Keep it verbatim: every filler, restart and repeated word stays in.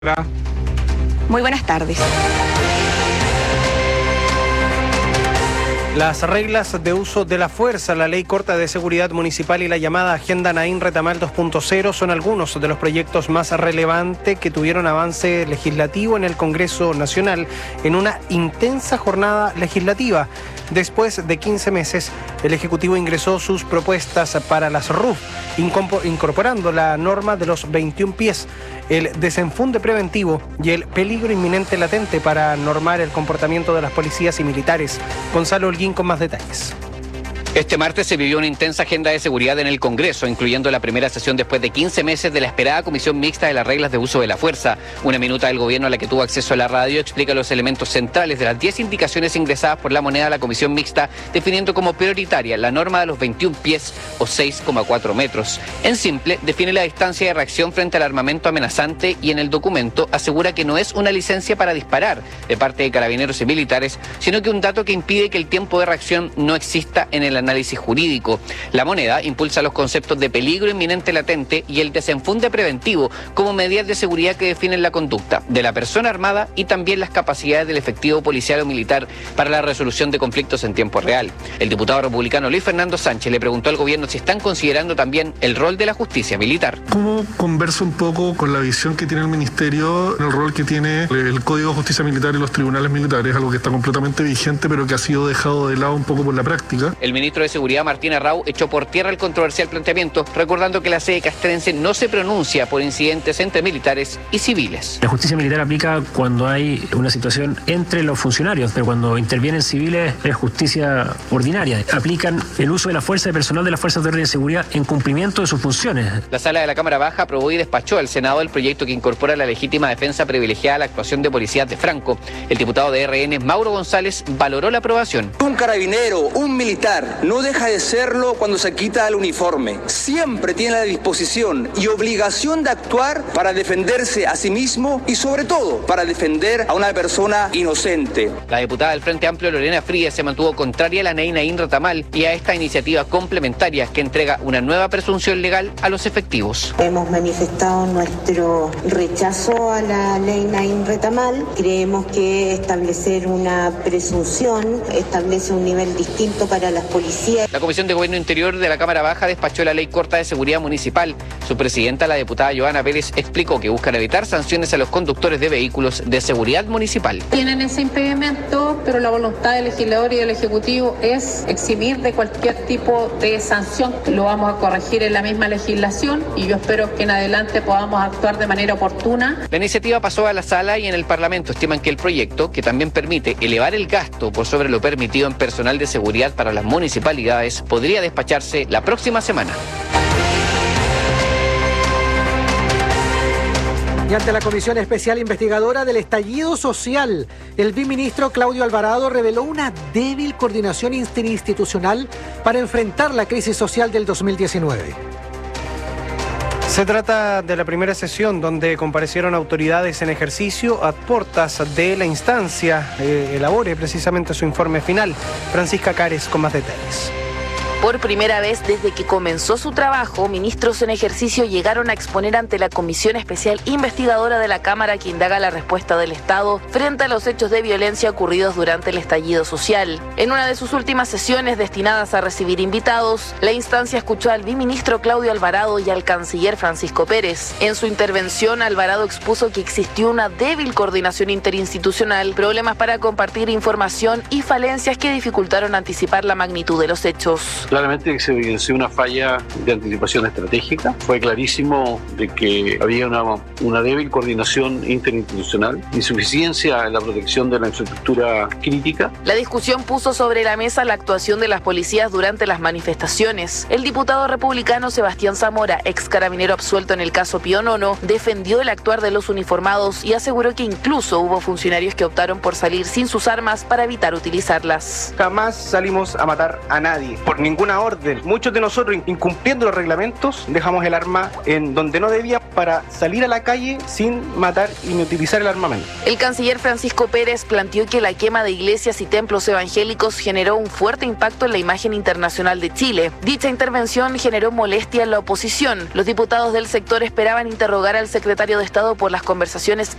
Hola. Muy buenas tardes. Las reglas de uso de la fuerza, la Ley Corta de Seguridad Municipal y la llamada Agenda Naín Retamal dos punto cero son algunos de los proyectos más relevantes que tuvieron avance legislativo en el Congreso Nacional en una intensa jornada legislativa. Después de quince meses, el Ejecutivo ingresó sus propuestas para las R U F, incorporando la norma de los veintiún pies, el desenfunde preventivo y el peligro inminente latente para normar el comportamiento de las policías y militares. Gonzalo Holguín con más detalles. Este martes se vivió una intensa agenda de seguridad en el Congreso, incluyendo la primera sesión después de quince meses de la esperada Comisión Mixta de las Reglas de Uso de la Fuerza. Una minuta del gobierno a la que tuvo acceso a la radio explica los elementos centrales de las diez indicaciones ingresadas por la moneda a la Comisión Mixta, definiendo como prioritaria la norma de los veintiún pies o seis coma cuatro metros. En simple, define la distancia de reacción frente al armamento amenazante y en el documento asegura que no es una licencia para disparar de parte de carabineros y militares, sino que un dato que impide que el tiempo de reacción no exista en el análisis jurídico. La moneda impulsa los conceptos de peligro inminente latente y el desenfunde preventivo como medidas de seguridad que definen la conducta de la persona armada y también las capacidades del efectivo policial o militar para la resolución de conflictos en tiempo real. El diputado republicano Luis Fernando Sánchez le preguntó al gobierno si están considerando también el rol de la justicia militar. ¿Cómo conversa un poco con la visión que tiene el Ministerio, el rol que tiene el Código de Justicia Militar y los tribunales militares, algo que está completamente vigente pero que ha sido dejado de lado un poco por la práctica? El ministro de Seguridad, Martín Arrau, echó por tierra el controversial planteamiento, recordando que la sede castrense no se pronuncia por incidentes entre militares y civiles. La justicia militar aplica cuando hay una situación entre los funcionarios, pero cuando intervienen civiles es justicia ordinaria. Aplican el uso de la fuerza de personal de las fuerzas de orden y seguridad en cumplimiento de sus funciones. La sala de la Cámara Baja aprobó y despachó al Senado el proyecto que incorpora la legítima defensa privilegiada a la actuación de policías de Franco. El diputado de R N, Mauro González, valoró la aprobación. Un carabinero, un militar, no deja de serlo cuando se quita el uniforme. Siempre tiene la disposición y obligación de actuar para defenderse a sí mismo y sobre todo para defender a una persona inocente. La diputada del Frente Amplio, Lorena Frías, se mantuvo contraria a la Ley Naín Retamal y a esta iniciativa complementaria que entrega una nueva presunción legal a los efectivos. Hemos manifestado nuestro rechazo a la Ley Naín Retamal. Creemos que establecer una presunción establece un nivel distinto para las policías. La Comisión de Gobierno Interior de la Cámara Baja despachó la Ley Corta de Seguridad Municipal. Su presidenta, la diputada Joana Pérez, explicó que buscan evitar sanciones a los conductores de vehículos de seguridad municipal. Tienen ese impedimento, pero la voluntad del legislador y del Ejecutivo es eximir de cualquier tipo de sanción. Lo vamos a corregir en la misma legislación y yo espero que en adelante podamos actuar de manera oportuna. La iniciativa pasó a la sala y en el Parlamento estiman que el proyecto, que también permite elevar el gasto por sobre lo permitido en personal de seguridad para las municipalidades, podría despacharse la próxima semana. Y ante la Comisión Especial Investigadora del Estallido Social, el viceministro Claudio Alvarado reveló una débil coordinación interinstitucional para enfrentar la crisis social del dos mil diecinueve. Se trata de la primera sesión donde comparecieron autoridades en ejercicio a puertas de la instancia. Eh, elabore precisamente su informe final. Francisca Cares con más detalles. Por primera vez desde que comenzó su trabajo, ministros en ejercicio llegaron a exponer ante la Comisión Especial Investigadora de la Cámara que indaga la respuesta del Estado frente a los hechos de violencia ocurridos durante el estallido social. En una de sus últimas sesiones destinadas a recibir invitados, la instancia escuchó al viceministro Claudio Alvarado y al canciller Francisco Pérez. En su intervención, Alvarado expuso que existió una débil coordinación interinstitucional, problemas para compartir información y falencias que dificultaron anticipar la magnitud de los hechos. Claramente se evidenció una falla de anticipación estratégica. Fue clarísimo de que había una, una débil coordinación interinstitucional, insuficiencia en la protección de la infraestructura crítica. La discusión puso sobre la mesa la actuación de las policías durante las manifestaciones. El diputado republicano Sebastián Zamora, ex carabinero absuelto en el caso Pío Nono, defendió el actuar de los uniformados y aseguró que incluso hubo funcionarios que optaron por salir sin sus armas para evitar utilizarlas. Jamás salimos a matar a nadie, por ningún ninguna orden. Muchos de nosotros, incumpliendo los reglamentos, dejamos el arma en donde no debía para salir a la calle sin matar y ni utilizar el armamento. El canciller Francisco Pérez planteó que la quema de iglesias y templos evangélicos generó un fuerte impacto en la imagen internacional de Chile. Dicha intervención generó molestia en la oposición. Los diputados del sector esperaban interrogar al secretario de Estado por las conversaciones